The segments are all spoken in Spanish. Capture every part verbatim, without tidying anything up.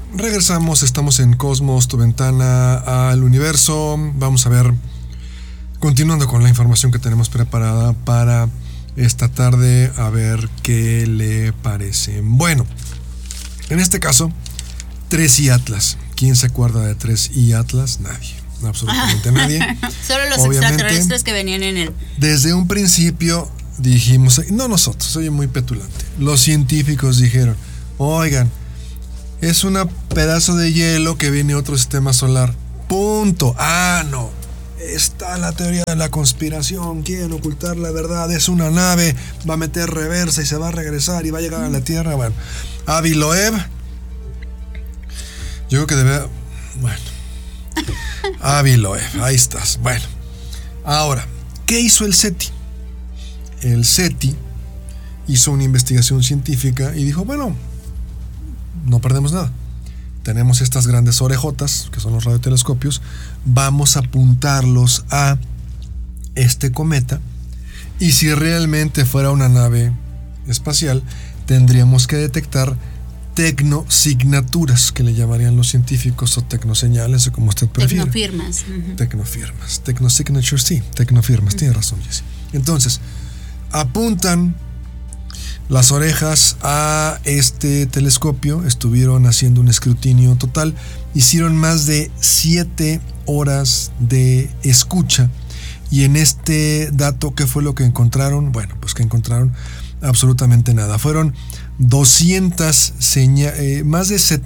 regresamos, estamos en Cosmos, tu ventana al universo. Vamos a ver, continuando con la información que tenemos preparada para esta tarde, a ver qué le parece. Bueno, en este caso, tres I Atlas. ¿Quién se acuerda de tres I Atlas? Nadie, absolutamente nadie. Solo los Obviamente, extraterrestres que venían en él. Desde un principio dijimos, no nosotros, soy muy petulante. Los científicos dijeron, oigan, es un pedazo de hielo que viene de otro sistema solar. Punto. Ah, no. Está la teoría de la conspiración. Quieren ocultar la verdad. Es una nave. Va a meter reversa y se va a regresar y va a llegar a la Tierra. Bueno, Avi Loeb. Yo creo que debe. Bueno. Avi Loeb. Ahí estás. Bueno. Ahora, ¿qué hizo el SETI? El SETI hizo una investigación científica y dijo, bueno, no perdemos nada. Tenemos estas grandes orejotas, que son los radiotelescopios, vamos a apuntarlos a este cometa, y si realmente fuera una nave espacial, tendríamos que detectar tecnosignaturas, que le llamarían los científicos, o tecnoseñales, o como usted prefiera. Tecnofirmas. Uh-huh. Tecnofirmas. Tecnosignatures, sí, tecnofirmas, uh-huh. Tiene razón, Jessy. Entonces, apuntan las orejas a este telescopio, estuvieron haciendo un escrutinio total, hicieron más de siete horas de escucha, y en este dato, ¿qué fue lo que encontraron? Bueno, pues que encontraron absolutamente nada. Fueron doscientas señales, eh, más de set,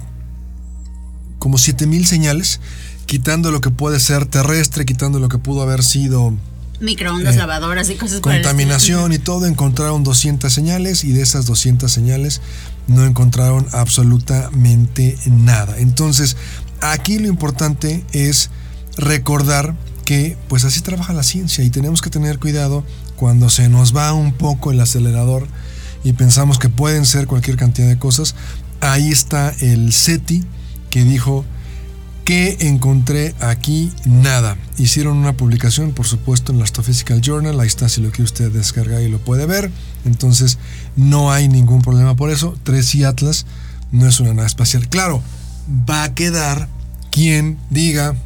como siete mil señales, quitando lo que puede ser terrestre, quitando lo que pudo haber sido microondas, eh, lavadoras y cosas por el contaminación y todo. Encontraron doscientas señales, y de esas doscientas señales no encontraron absolutamente nada. Entonces, aquí lo importante es recordar que pues así trabaja la ciencia, y tenemos que tener cuidado cuando se nos va un poco el acelerador y pensamos que pueden ser cualquier cantidad de cosas. Ahí está el SETI, que dijo que encontré aquí nada. Hicieron una publicación, por supuesto, en la Astrophysical Journal. Ahí está, si lo quiere usted descargar y lo puede ver. Entonces, no hay ningún problema por eso. tres I Atlas no es una nave espacial. Claro, va a quedar quien diga,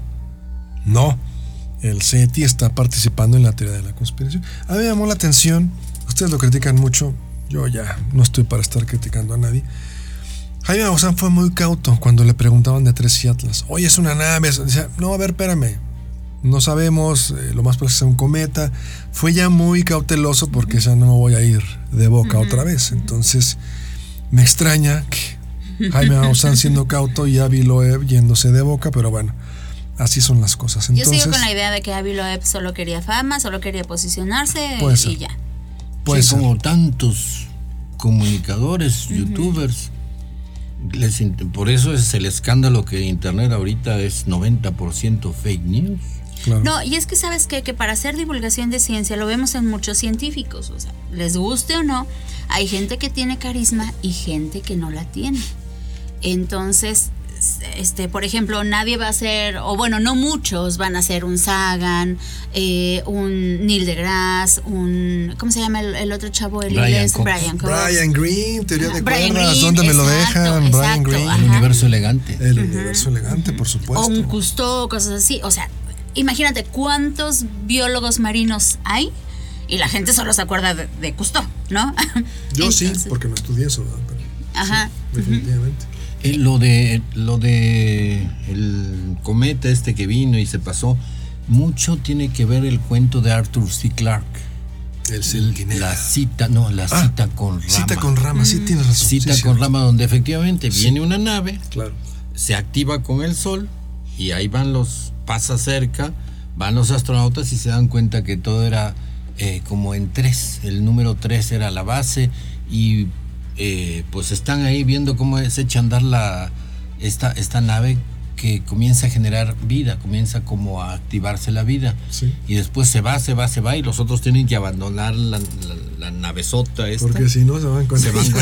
no, el SETI está participando en la teoría de la conspiración. A mí me llamó la atención, ustedes lo critican mucho, yo ya no estoy para estar criticando a nadie. Jaime Maussan fue muy cauto cuando le preguntaban de tres I Atlas. Oye, es una nave. Decía, no, a ver, espérame. No sabemos, eh, lo más probable es que sea un cometa. Fue ya muy cauteloso porque ya no me voy a ir de boca uh-huh. otra vez. Entonces, me extraña que Jaime Maussan siendo cauto y Avi Loeb yéndose de boca, pero bueno, así son las cosas. Entonces, yo sigo con la idea de que Avi Loeb solo quería fama, solo quería posicionarse y ser. ya. Puede sí, ser. Como tantos comunicadores, uh-huh. youtubers. Les, por eso es el escándalo que Internet ahorita es noventa por ciento fake news. Claro. No, y es que sabes qué? Que para hacer divulgación de ciencia lo vemos en muchos científicos, o sea, les guste o no, hay gente que tiene carisma y gente que no la tiene. Entonces, este, por ejemplo, nadie va a ser, o bueno, no muchos van a ser un Sagan, eh, un Neil deGrasse, un, ¿cómo se llama el, el otro chavo? El Brian inglés, Cox. Brian Cox. Brian Green, teoría de Brian cuerdas, Green, ¿dónde me lo exacto, dejan? exacto, Brian Green. ajá. El universo elegante. El uh-huh. universo elegante, por supuesto. O un Cousteau, cosas así. O sea, imagínate cuántos biólogos marinos hay y la gente solo se acuerda de, de Cousteau, ¿no? Yo Entonces, sí, porque no estudié eso, ¿verdad? Pero ajá. Sí, definitivamente. Uh-huh. Eh, lo de lo de el cometa este que vino y se pasó, mucho tiene que ver el cuento de Arthur C. Clarke. El Centinela. La cita, no, la ah, cita con rama. Cita con rama, sí, tienes razón. Cita sí, con sí. rama, donde efectivamente Sí. viene una nave, Claro. se activa con el sol y ahí van los, pasa cerca, van los astronautas y se dan cuenta que todo era eh, como en tres, el número tres era la base y eh, pues están ahí viendo cómo se echa a andar la, esta, esta nave que comienza a generar vida, comienza como a activarse la vida. Sí. Y después se va, se va, se va y los otros tienen que abandonar la, la, la navezota esta. Porque si no se van con se van con...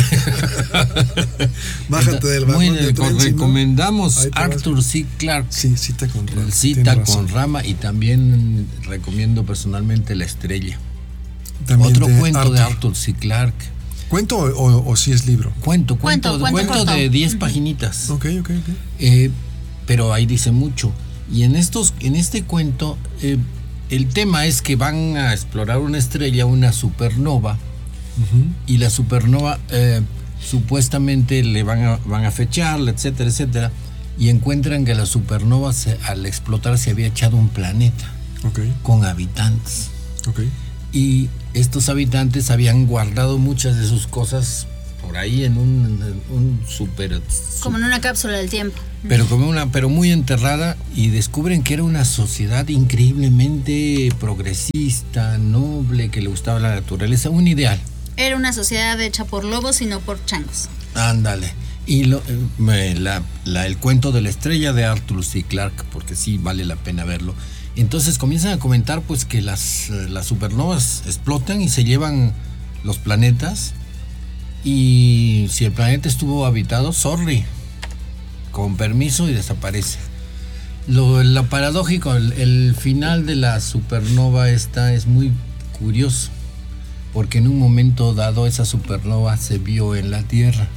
Bájate del vagón Muy, de tren, recomendamos si no, Arthur C. Clarke. Sí, cita con rama. Cita con rama y también recomiendo personalmente La Estrella. También Otro de cuento Arthur. de Arthur C. Clarke. ¿Cuento o, o, o si es libro? Cuento, cuento, Cuento, cuento cuento de corto. diez Ujú. paginitas. Ok, ok, ok. Eh, pero ahí dice mucho. Y en estos, en este cuento, eh, el tema es que van a explorar una estrella, una supernova, Ujú. y la supernova eh, supuestamente le van a, van a fecharla, etcétera, etcétera, y encuentran que la supernova se- al explotar se había echado un planeta Ok, con habitantes. ok. Y estos habitantes habían guardado muchas de sus cosas por ahí en un, en un super... Como en una cápsula del tiempo. Pero como una, pero muy enterrada, y descubren que era una sociedad increíblemente progresista, noble, que le gustaba la naturaleza, un ideal. Era una sociedad hecha por lobos y no por changos. Ándale. Y lo, eh, me- la- la- el cuento de la estrella de Arthur C. Clarke, porque sí vale la pena verlo. Entonces comienzan a comentar pues que las, eh, las supernovas explotan y se llevan los planetas. Y si el planeta estuvo habitado, sorry, con permiso, y desaparece. Lo, lo paradójico, el, el final de la supernova esta es muy curioso, porque en un momento dado esa supernova se vio en la Tierra.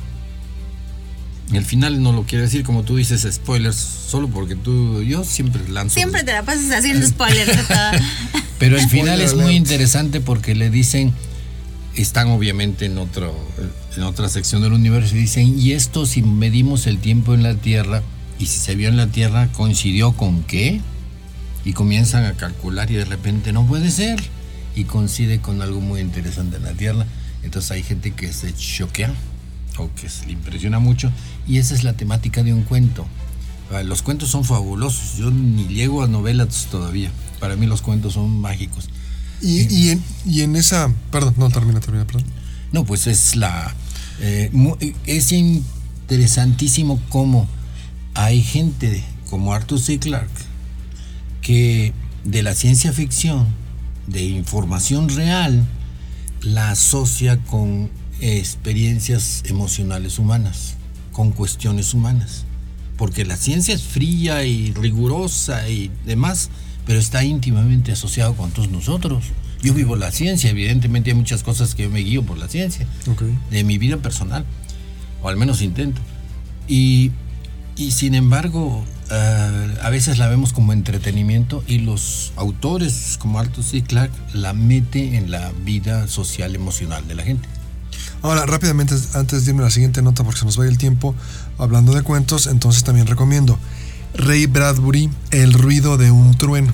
El final no lo quiero decir, como tú dices, spoilers, solo porque tú, yo siempre lanzo. Siempre te la pasas haciendo spoilers de todo. Pero el final Spoiler es muy alert. interesante porque le dicen, están obviamente en otro, en otra sección del universo, y dicen, y esto si medimos el tiempo en la Tierra, y si se vio en la Tierra, ¿coincidió con qué? Y comienzan a calcular y de repente no puede ser, y coincide con algo muy interesante en la Tierra. Entonces hay gente que se choquea o que se le impresiona mucho, y esa es la temática de un cuento. Ah, Los cuentos son fabulosos, yo ni llego a novelas todavía, para mí los cuentos son mágicos. Y, y, en, y en esa... Perdón, no, termina, termina, perdón. No, pues es la... eh, mu- es interesantísimo cómo hay gente como Arthur C. Clarke que de la ciencia ficción, de información real, la asocia con experiencias emocionales humanas, con cuestiones humanas. Porque la ciencia es fría y rigurosa y demás, pero está íntimamente asociado con todos nosotros. Yo vivo la ciencia, evidentemente hay muchas cosas que yo me guío por la ciencia, Ok. de mi vida personal, o al menos intento. Y, y sin embargo, uh, a veces la vemos como entretenimiento, y los autores como Arthur C. Clarke la mete en la vida social emocional de la gente. Ahora, rápidamente, antes de irme a la siguiente nota, porque se nos va el tiempo, hablando de cuentos, entonces también recomiendo Ray Bradbury, El ruido de un trueno.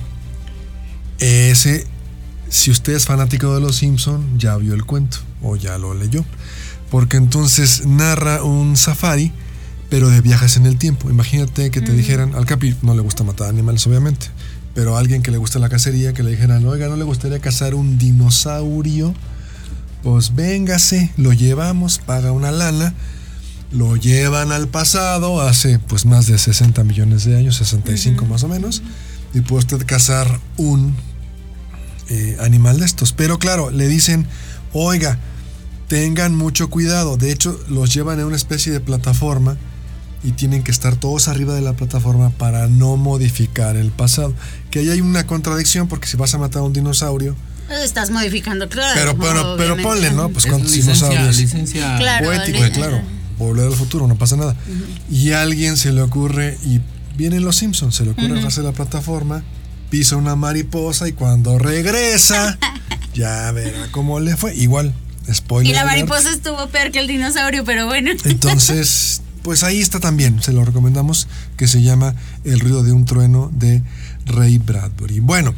Ese, si usted es fanático de Los Simpson, ya vio el cuento, o ya lo leyó, porque entonces narra un safari, pero de viajes en el tiempo. Imagínate que te Mm. dijeran, al Capi no le gusta matar animales, obviamente, pero a alguien que le gusta la cacería, que le dijeran, oiga, ¿no le gustaría cazar un dinosaurio? Pues véngase, lo llevamos, paga una lana, lo llevan al pasado, hace pues más de sesenta millones de años, sesenta y cinco Ujú. más o menos, y puede usted cazar un eh, animal de estos. Pero claro, le dicen, oiga, tengan mucho cuidado. De hecho, los llevan en una especie de plataforma y tienen que estar todos arriba de la plataforma para no modificar el pasado. Que ahí hay una contradicción, porque si vas a matar a un dinosaurio, Estás modificando, claro. pero, pero, pero obviamente. ponle, ¿no? Pues Es cuántos licencia, dinosaurios. licencia Claro. Poético, le- claro. Volver al futuro, no pasa nada. Y a alguien se le ocurre, y vienen los Simpsons, se le ocurre Ujú. bajarse de la plataforma, pisa una mariposa, y cuando regresa, ya verá cómo le fue. Igual, spoiler. Y la alert. mariposa estuvo peor que el dinosaurio, pero bueno. Entonces, pues ahí está también, se lo recomendamos, que se llama El ruido de un trueno, de Ray Bradbury. Bueno,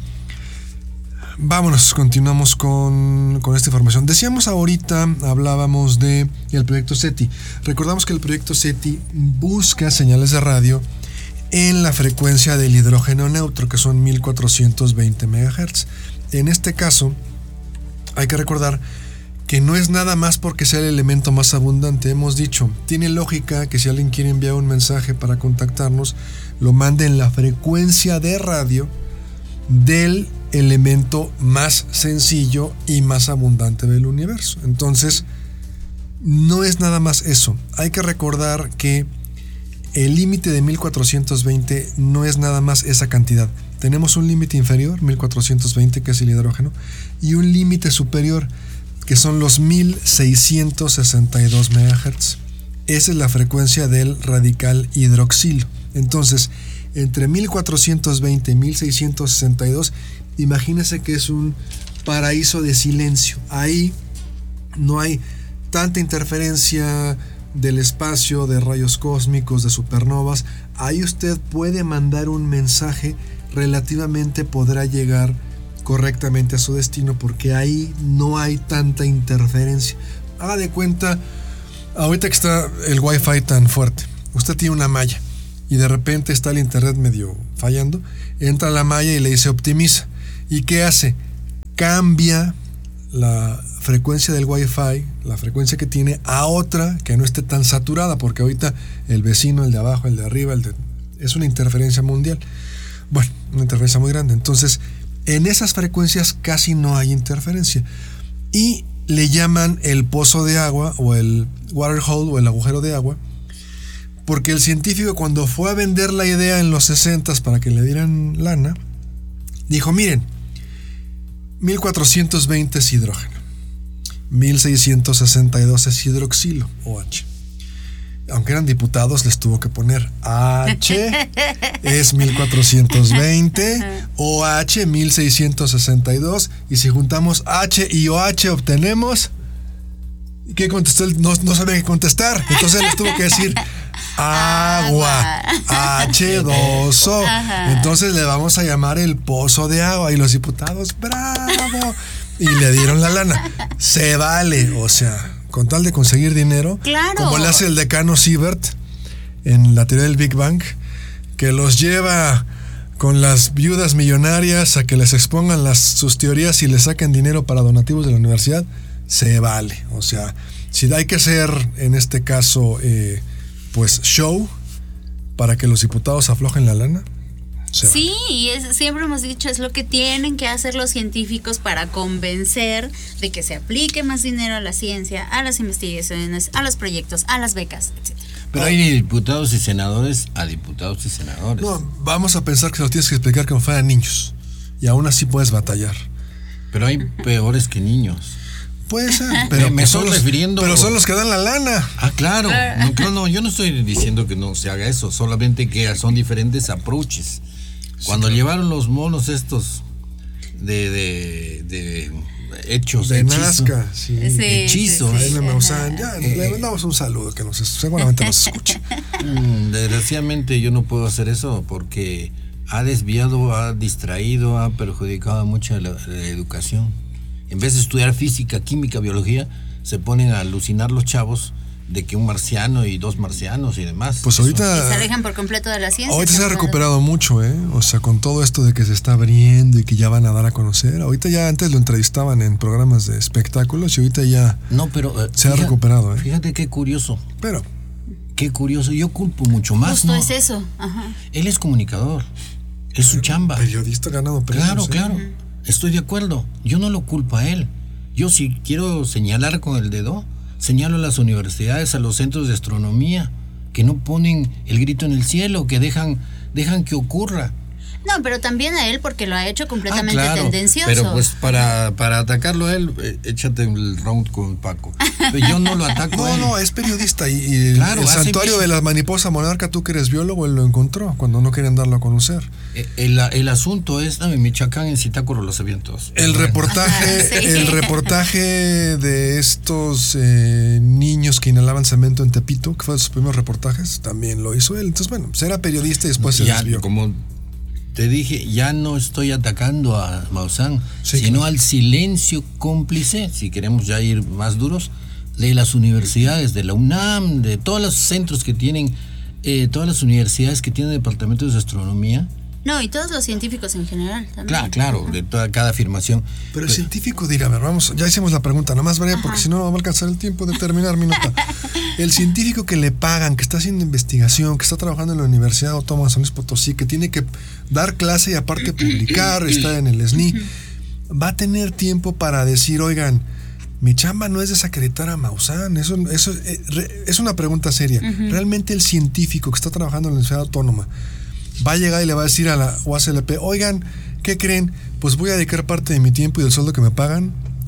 vámonos, continuamos con, con esta información. Decíamos ahorita, hablábamos de el proyecto SETI. Recordamos que el proyecto SETI busca señales de radio en la frecuencia del hidrógeno neutro, que son mil cuatrocientos veinte megahertz. En este caso, hay que recordar que no es nada más porque sea el elemento más abundante. Hemos dicho, tiene lógica que si alguien quiere enviar un mensaje para contactarnos, lo mande en la frecuencia de radio del elemento más sencillo y más abundante del universo. Entonces, no es nada más eso. Hay que recordar que el límite de mil cuatrocientos veinte no es nada más esa cantidad. Tenemos un límite inferior, mil cuatrocientos veinte, que es el hidrógeno, y un límite superior, que son los mil seiscientos sesenta y dos megahertz. Esa es la frecuencia del radical hidroxilo. Entonces, entre mil cuatrocientos veinte y mil seiscientos sesenta y dos, imagínense que es un paraíso de silencio. Ahí no hay tanta interferencia del espacio, de rayos cósmicos, de supernovas. Ahí usted puede mandar un mensaje, relativamente podrá llegar correctamente a su destino, porque ahí no hay tanta interferencia. Haga de cuenta, ahorita que está el wifi tan fuerte, usted tiene una malla y de repente está el internet medio fallando, entra a la malla y le dice optimiza. ¿Y qué hace? Cambia la frecuencia del wifi, la frecuencia que tiene, a otra que no esté tan saturada, porque ahorita el vecino, el de abajo, el de arriba, el de, es una interferencia mundial. Bueno, una interferencia muy grande. Entonces, en esas frecuencias casi no hay interferencia. Y le llaman el pozo de agua, o el water hole, o el agujero de agua, porque el científico, cuando fue a vender la idea en los sesentas para que le dieran lana, dijo, miren, mil cuatrocientos veinte es hidrógeno, mil seiscientos sesenta y dos es hidroxilo, O H. Aunque eran diputados, les tuvo que poner H, es mil cuatrocientos veinte, O H mil seiscientos sesenta y dos, y si juntamos H y O H obtenemos... ¿Qué contestó? No, no sabía qué contestar, entonces les tuvo que decir agua, H dos O. Entonces le vamos a llamar el pozo de agua, y los diputados, bravo, y le dieron la lana. Se vale, o sea, con tal de conseguir dinero, claro, como le hace el decano Siebert en la teoría del Big Bang, que los lleva con las viudas millonarias a que les expongan las, sus teorías y les saquen dinero para donativos de la universidad. Se vale, o sea, si hay que hacer en este caso eh, pues show para que los diputados aflojen la lana. Sí, y es, siempre hemos dicho, es lo que tienen que hacer los científicos para convencer de que se aplique más dinero a la ciencia, a las investigaciones, a los proyectos, a las becas, etcétera. Pero hay de diputados y senadores a diputados y senadores. No, vamos a pensar que se lo tienes que explicar como fueran niños, y aún así puedes batallar. Pero hay peores que niños. Puede ser, pero, me pues estoy son los, refiriendo. pero son los que dan la lana. Ah, claro. No, no, no, yo no estoy diciendo que no se haga eso, solamente que son diferentes approaches. Cuando sí, claro, llevaron los monos estos de, de, de hechos de hechizo, Nazca, sí. Sí, hechizo, sí, sí, ¿eh? sí. Ya, eh, le mandamos un saludo que nos, seguramente nos escuche. Desgraciadamente yo no puedo hacer eso porque ha desviado, ha distraído, ha perjudicado mucho la, la educación. En vez de estudiar física, química, biología, se ponen a alucinar los chavos de que un marciano y dos marcianos y demás. Pues ahorita... Y se alejan por completo de la ciencia. Ahorita se ha recuperado mucho, ¿eh? O sea, con todo esto de que se está abriendo y que ya van a dar a conocer. Ahorita ya antes lo entrevistaban en programas de espectáculos y ahorita ya no, pero, uh, se fíjate, ha recuperado, ¿eh? Fíjate qué curioso. Pero... Qué curioso. Yo culpo mucho más, Justo ¿no? es eso. Ajá. Él es comunicador. Es su chamba. Periodista ganado premios. Claro, ¿eh? claro. Uh-huh. Estoy de acuerdo. Yo no lo culpo a él. Yo si quiero señalar con el dedo, señalo a las universidades, a los centros de astronomía, que no ponen el grito en el cielo, que dejan, dejan que ocurra. No, pero también a él porque lo ha hecho completamente ah, claro, tendencioso. Pero pues para, para atacarlo a él, eh, échate el round con Paco. Pero yo no lo ataco no, a él. No, es periodista y, y claro, el santuario bien. de la mariposa monarca, tú que eres biólogo, él lo encontró cuando no querían darlo a conocer. El, el, el asunto es, en Michoacán, en Zitácuaro lo sabían todos. El bueno. reportaje, sí. el reportaje de estos eh, niños que inhalaban cemento en Tepito, que fue de sus primeros reportajes, también lo hizo él. Entonces, bueno, pues era periodista y después se ya, desvió. Como te dije, ya no estoy atacando a Maussan, sí, sino claro. al silencio cómplice, si queremos ya ir más duros, de las universidades, de la UNAM, de todos los centros que tienen, eh, todas las universidades que tienen departamentos de astronomía. No, y todos los científicos en general también. Claro, claro, de toda cada afirmación. Pero el científico dirá, a ver, vamos, ya hicimos la pregunta, nada más breve, Ajá. porque si no no va a alcanzar el tiempo de terminar mi nota. El científico que le pagan, que está haciendo investigación, que está trabajando en la Universidad Autónoma de San Luis Potosí, que tiene que dar clase y aparte publicar, estar en el S N I, va a tener tiempo para decir, oigan, mi chamba no es desacreditar a Maussan, eso, eso es una pregunta seria. Uh-huh. Realmente el científico que está trabajando en la Universidad Autónoma va a llegar y le va a decir a la U A S L P, oigan, ¿qué creen? Pues voy a dedicar parte de mi tiempo y del sueldo que me pagan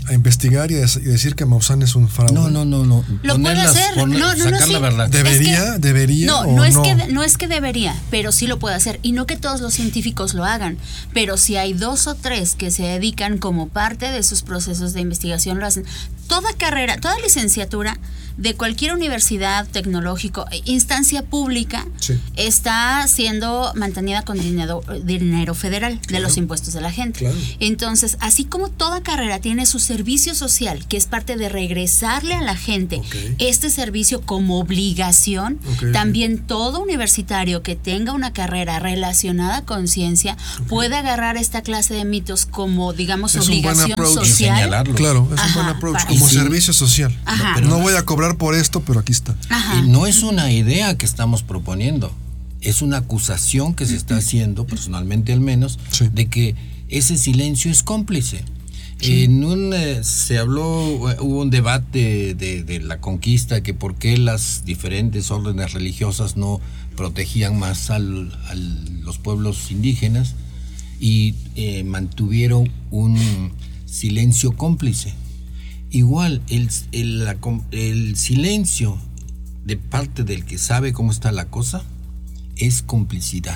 a investigar y, a decir que Maussan es un fraude. No, no, no, no. Lo puede Ponerlas, hacer. poner- no, no, sacar no, sí. la verdad. ¿Debería? Es que- ¿Debería? No, o no es, no? Que, no es que debería, pero sí lo puede hacer. Y no que todos los científicos lo hagan, pero si hay dos o tres que se dedican como parte de sus procesos de investigación, lo hacen. Toda carrera, toda licenciatura de cualquier universidad, tecnológico, instancia pública, Sí. está siendo mantenida con dinero, dinero federal, Claro. de los impuestos de la gente. Claro. Entonces, así como toda carrera tiene su servicio social, que es parte de regresarle a la gente Ok. este servicio como obligación, Ok, también todo universitario que tenga una carrera relacionada con ciencia puede agarrar esta clase de mitos como, digamos, Es un buen obligación approach. Y social. señalarlo. Claro, es un Ajá, buen approach, para- como Y sí. servicio social. Ajá. pero no no voy es- a cobrar por esto, pero aquí está. Ajá. Y no es una idea que estamos proponiendo, es una acusación que se está haciendo, personalmente al menos, Sí. de que ese silencio es cómplice. En un, eh, se habló, eh, hubo un debate de, de la conquista, que por qué las diferentes órdenes religiosas no protegían más al, a los pueblos indígenas y eh, mantuvieron un silencio cómplice. Igual, el, el, la com- el silencio de parte del que sabe cómo está la cosa es complicidad.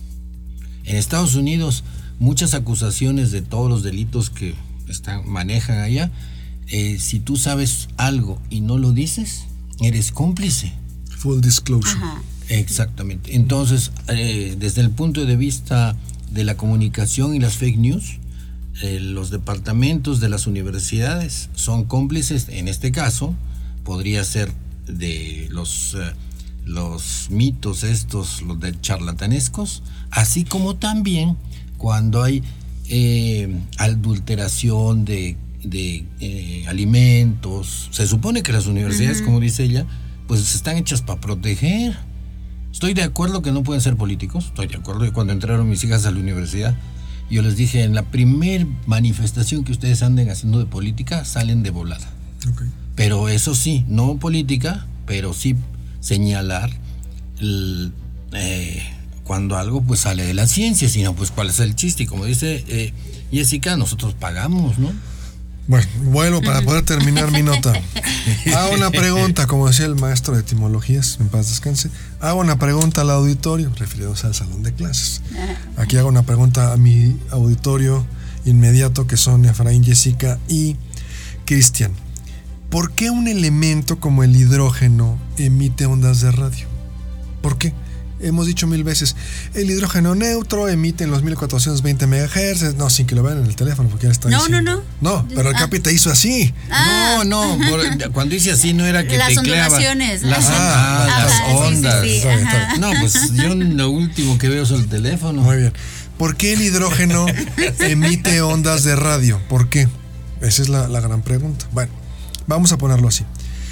En Estados Unidos, muchas acusaciones de todos los delitos que están, manejan allá, eh, si tú sabes algo y no lo dices, eres cómplice. Full disclosure. Ajá. Exactamente. Entonces, eh, desde el punto de vista de la comunicación y las fake news, eh, los departamentos de las universidades son cómplices. En este caso, podría ser de los, eh, los mitos estos, los de charlatanescos, así como también cuando hay eh, adulteración de, de eh, alimentos. Se supone que las universidades, uh-huh. como dice ella, pues están hechas para proteger. Estoy de acuerdo que no pueden ser políticos, estoy de acuerdo que cuando entraron mis hijas a la universidad, yo les dije, en la primer manifestación que ustedes anden haciendo de política, salen de volada. Okay. Pero eso sí, no política, pero sí señalar el, eh, cuando algo pues sale de la ciencia, sino pues cuál es el chiste. Y como dice eh, Jessica, nosotros pagamos, ¿no? Bueno, vuelvo para poder terminar mi nota. Hago una pregunta, como decía el maestro de etimologías, en paz descanse. Hago una pregunta al auditorio, refiriéndose al salón de clases. Aquí hago una pregunta a mi auditorio inmediato, que son Efraín, Jessica y Cristian. ¿Por qué un elemento como el hidrógeno emite ondas de radio? ¿Por qué? Hemos dicho mil veces, el hidrógeno neutro emite en los mil cuatrocientos veinte megahertz, no, sin que lo vean en el teléfono, porque ya está no, diciendo. No, no. No, pero el ah. Capi te hizo así. Ah. No, no, por, cuando dice así no era que las tecleaba. Ondulaciones. Las, ah, ah, las ajá, ondas. sí, sí, sí, ajá. No, pues yo lo último que veo es el teléfono. Muy bien. ¿Por qué el hidrógeno emite ondas de radio? ¿Por qué? Esa es la, la gran pregunta. Bueno, vamos a ponerlo así.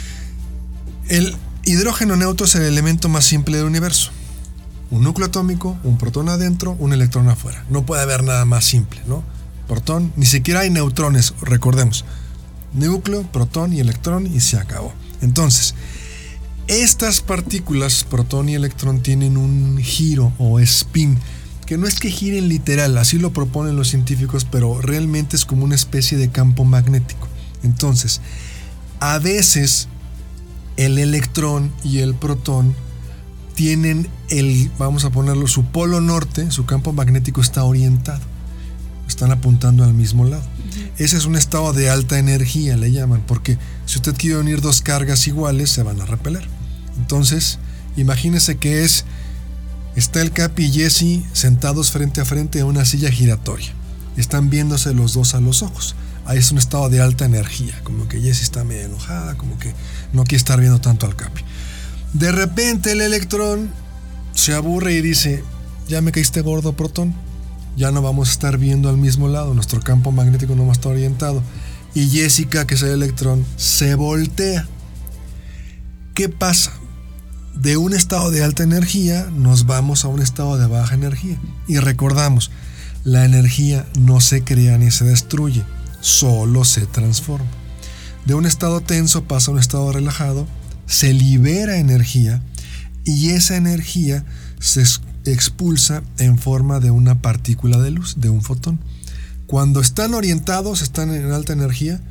El hidrógeno neutro es el elemento más simple del universo. Un núcleo atómico, un protón adentro, un electrón afuera. No puede haber nada más simple, ¿no? Protón, ni siquiera hay neutrones, recordemos. Núcleo, protón y electrón y se acabó. Entonces, estas partículas, protón y electrón, tienen un giro o spin, que no es que giren literal, así lo proponen los científicos, pero realmente es como una especie de campo magnético. Entonces, a veces el electrón y el protón tienen el, vamos a ponerlo, su polo norte, su campo magnético está orientado. Están apuntando al mismo lado. Uh-huh. Ese es un estado de alta energía, le llaman, porque si usted quiere unir dos cargas iguales, se van a repeler. Entonces, imagínese que es, está el Capi y Jesse sentados frente a frente en una silla giratoria. Están viéndose los dos a los ojos. Ahí es un estado de alta energía, como que Jesse está medio enojada, como que no quiere estar viendo tanto al Capi. De repente el electrón se aburre y dice, ya me caíste gordo, protón, ya no vamos a estar viendo al mismo lado, nuestro campo magnético no va a estar orientado. Y Jessica, que es el electrón, se voltea. ¿Qué pasa? De un estado de alta energía nos vamos a un estado de baja energía. Y recordamos, la energía no se crea ni se destruye, solo se transforma. De un estado tenso pasa a un estado relajado, se libera energía y esa energía se expulsa en forma de una partícula de luz, de un fotón. Cuando están orientados, están en alta energía,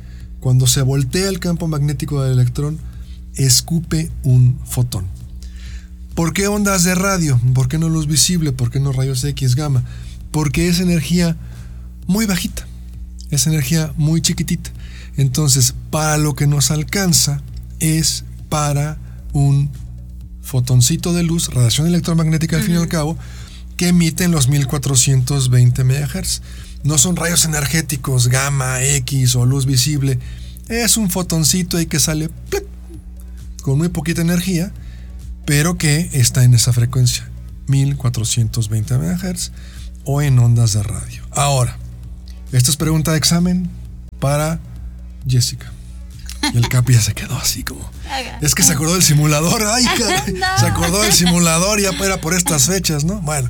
Cuando se voltea el campo magnético del electrón, escupe un fotón. ¿Por qué ondas de radio? ¿Por qué no luz visible? ¿Por qué no rayos X, gamma? Porque es energía muy bajita, es energía muy chiquitita. Entonces, para lo que nos alcanza es para un fotoncito de luz, radiación electromagnética al uh-huh. fin y al cabo, que emiten los mil cuatrocientos veinte megahertz. No son rayos energéticos, gamma, X o luz visible. Es un fotoncito ahí que sale ¡plip! Con muy poquita energía, pero que está en esa frecuencia, mil cuatrocientos veinte megahertz o en ondas de radio. Ahora, esta es pregunta de examen para Jessica. Y el Capi ya se quedó así como... Es que se acordó del simulador. ¡Ay, caray! No. Se acordó del simulador, ya era por estas fechas, ¿no? Bueno.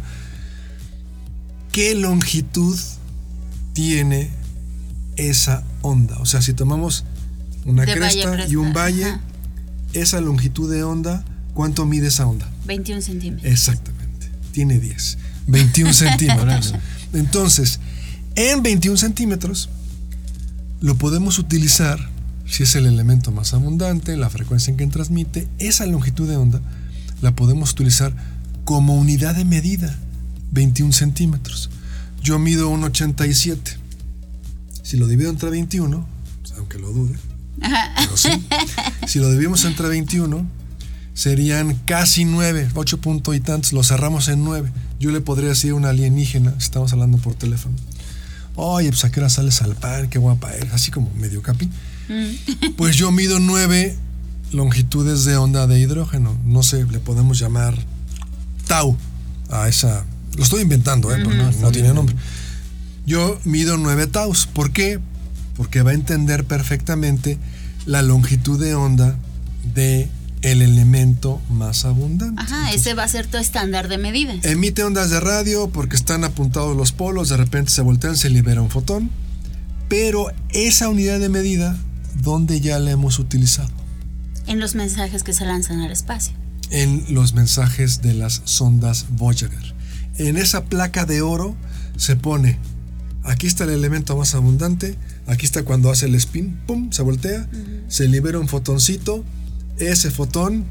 ¿Qué longitud tiene esa onda? O sea, si tomamos una cresta, valle, cresta y un valle, ajá. esa longitud de onda, ¿cuánto mide esa onda? veintiún centímetros. Exactamente. Tiene diez. veintiún centímetros. Entonces, en veintiún centímetros lo podemos utilizar. Si es el elemento más abundante, la frecuencia en que transmite, esa longitud de onda la podemos utilizar como unidad de medida, veintiún centímetros. Yo mido uno ochenta y siete. Si lo divido entre veintiuno, aunque lo dude, pero sí, si lo dividimos entre veintiuno, serían casi nueve, ocho punto y tantos, lo cerramos en nueve. Yo le podría decir a una alienígena, si estamos hablando por teléfono, oye, pues a qué hora sales al pan, qué guapa eres, así como medio Capi. Pues yo mido nueve longitudes de onda de hidrógeno. No sé, le podemos llamar tau a esa. Lo estoy inventando, ¿eh? Porque uh-huh. no, no tiene nombre. Yo mido nueve taus. ¿Por qué? Porque va a entender perfectamente la longitud de onda de el elemento más abundante. Ajá, entonces, ese va a ser tu estándar de medida. Emite ondas de radio porque están apuntados los polos, de repente se voltean, se libera un fotón. Pero esa unidad de medida, ¿dónde ya la hemos utilizado? En los mensajes que se lanzan al espacio. En los mensajes de las sondas Voyager. En esa placa de oro se pone, aquí está el elemento más abundante, aquí está cuando hace el spin, pum, se voltea, uh-huh. se libera un fotoncito, ese fotón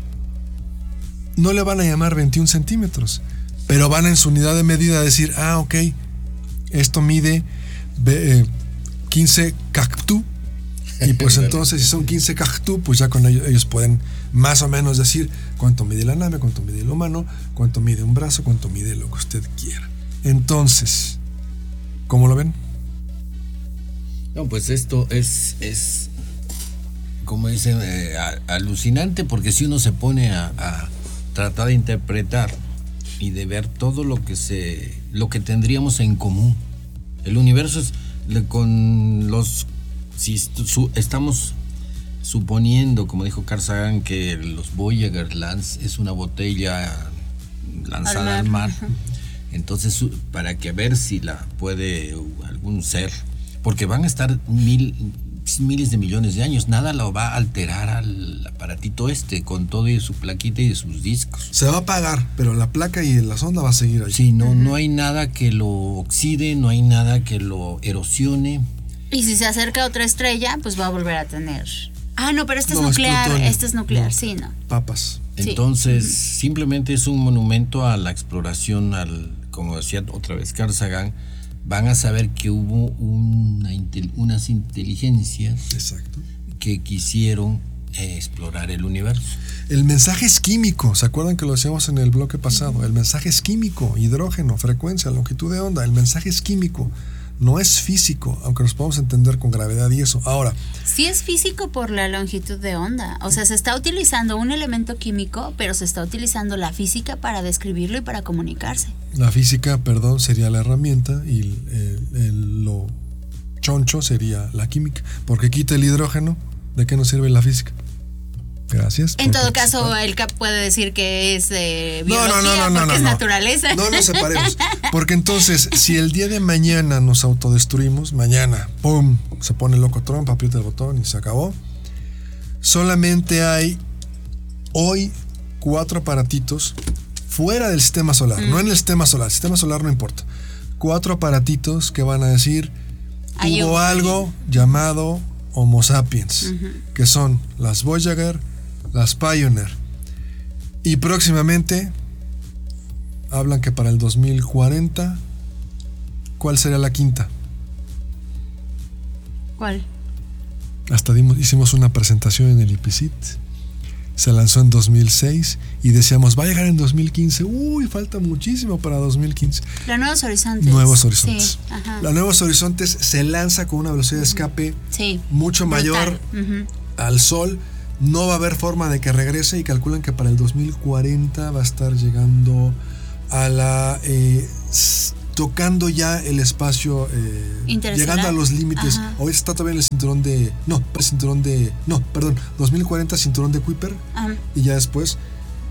no le van a llamar veintiún centímetros, pero van en su unidad de medida a decir, ah, ok, esto mide eh, quince cactu, y pues entonces si son quince cactu, pues ya con ellos, ellos pueden más o menos decir cuánto mide la nave, cuánto mide el humano, cuánto mide un brazo, cuánto mide lo que usted quiera. Entonces, ¿cómo lo ven? No, pues esto es, es como dicen, eh, alucinante, porque si uno se pone a, a tratar de interpretar y de ver todo lo que se, lo que tendríamos en común, el universo es con los, si su, estamos suponiendo, como dijo Carl Sagan, que los Voyager Lance es una botella lanzada al mar, al mar. Entonces para que ver si la puede algún ser, porque van a estar mil, miles de millones de años, nada lo va a alterar al aparatito este con todo y su plaquita y de sus discos. Se va a apagar, pero la placa y la sonda va a seguir ahí. Sí, no, uh-huh. no hay nada que lo oxide, no hay nada que lo erosione. Y si se acerca a otra estrella, pues va a volver a tener. Ah, no, pero este no, es nuclear, es este es nuclear, no. sí, ¿no? Papas. Entonces, sí. simplemente es un monumento a la exploración, al, como decía otra vez Carl Sagan, van a saber que hubo una, unas inteligencias Exacto. que quisieron eh, explorar el universo. El mensaje es químico, ¿se acuerdan que lo decíamos en el bloque pasado? El mensaje es químico, hidrógeno, frecuencia, longitud de onda, el mensaje es químico. No es físico, aunque nos podamos entender con gravedad y eso. Ahora, sí es físico por la longitud de onda. O sea, se está utilizando un elemento químico, pero se está utilizando la física para describirlo y para comunicarse. La física, perdón, sería la herramienta y el, el, lo choncho sería la química. Porque quita el hidrógeno, ¿de qué nos sirve la física? Gracias. En todo caso, el Cap puede decir que es eh, biología, no, no, no, no, porque no, es no. naturaleza. No nos separemos. Porque entonces, si el día de mañana nos autodestruimos, mañana, ¡pum!, se pone loco Trump, aprieta el botón y se acabó. Solamente hay hoy cuatro aparatitos fuera del sistema solar, mm. no en el sistema solar. El sistema solar no importa. Cuatro aparatitos que van a decir, Hay hubo un... algo llamado Homo sapiens, Ujú. que son las Voyager, las Pioneer. Y próximamente hablan que para el dos mil cuarenta, ¿cuál sería la quinta? ¿Cuál? Hasta dimos, hicimos una presentación en el I P C I T. Se lanzó en dos mil seis y decíamos, va a llegar en dos mil quince. Uy, falta muchísimo para dos mil quince. La Nuevos Horizontes. Nuevos Horizontes. Sí, ajá. La Nuevos Horizontes se lanza con una velocidad de escape Sí. mucho mayor Brutal. Ujú. al Sol. No va a haber forma de que regrese y calculan que para el dos mil cuarenta va a estar llegando a la... Eh, s- tocando ya el espacio, eh, Interestelar. llegando a los límites. Ajá. Hoy está todavía en el cinturón de... No, el cinturón de... No, perdón, dos mil cuarenta cinturón de Kuiper Ah, y ya después